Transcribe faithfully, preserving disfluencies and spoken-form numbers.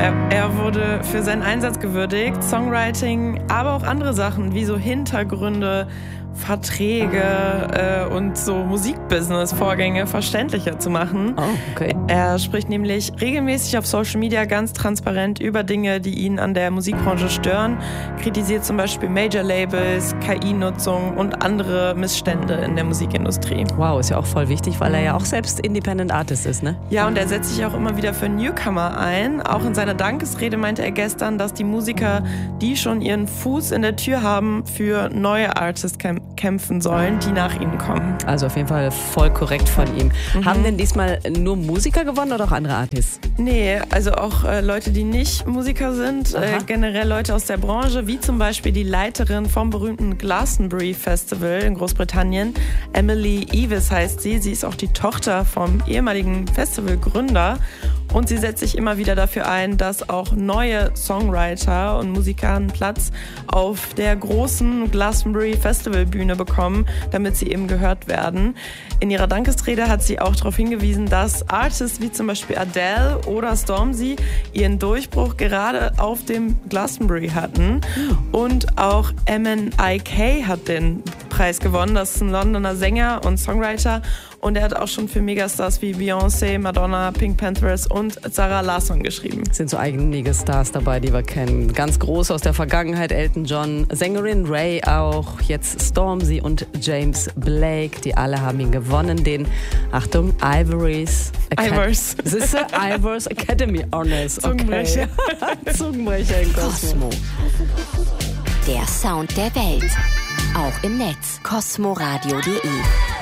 er, er wurde für seinen Einsatz gewürdigt, Songwriting, aber auch andere Sachen wie so Hintergründe, Verträge äh, und so Musikbusiness-Vorgänge verständlicher zu machen. Oh, okay. Er spricht nämlich regelmäßig auf Social Media ganz transparent über Dinge, die ihn an der Musikbranche stören, kritisiert zum Beispiel Major-Labels, K I-Nutzung und andere Missstände in der Musikindustrie. Wow, ist ja auch voll wichtig, weil er ja auch selbst Independent Artist ist, ne? Ja, und er setzt sich auch immer wieder für Newcomer ein. Auch in seiner Dankesrede meinte er gestern, dass die Musiker, die schon ihren Fuß in der Tür haben, für neue Artists kämpfen. kämpfen sollen, die nach ihnen kommen. Also auf jeden Fall voll korrekt von ihm. Mhm. Haben denn diesmal nur Musiker gewonnen oder auch andere Artists? Nee, also auch äh, Leute, die nicht Musiker sind, äh, generell Leute aus der Branche, wie zum Beispiel die Leiterin vom berühmten Glastonbury Festival in Großbritannien, Emily Evis heißt sie. Sie ist auch die Tochter vom ehemaligen Festivalgründer. Und sie setzt sich immer wieder dafür ein, dass auch neue Songwriter und Musiker einen Platz auf der großen Glastonbury Festivalbühne bekommen, damit sie eben gehört werden. In ihrer Dankesrede hat sie auch darauf hingewiesen, dass Artists wie zum Beispiel Adele oder Stormzy ihren Durchbruch gerade auf dem Glastonbury hatten. Und auch M N I K hat den Preis gewonnen. Das ist ein Londoner Sänger und Songwriter. Und er hat auch schon für Megastars wie Beyoncé, Madonna, Pink Panthers und Zara Larsson geschrieben. Es sind so einige Stars dabei, die wir kennen. Ganz groß aus der Vergangenheit, Elton John, Sängerin Ray auch, jetzt Stormzy und James Blake. Die alle haben ihn gewonnen, den, Achtung, Ivory's Ivors. Siehste, Ivors Academy Honors. Okay. Zungenbrecher. Zungenbrecher in Cosmo. Cosmo. Der Sound der Welt. Auch im Netz. cosmoradio punkt de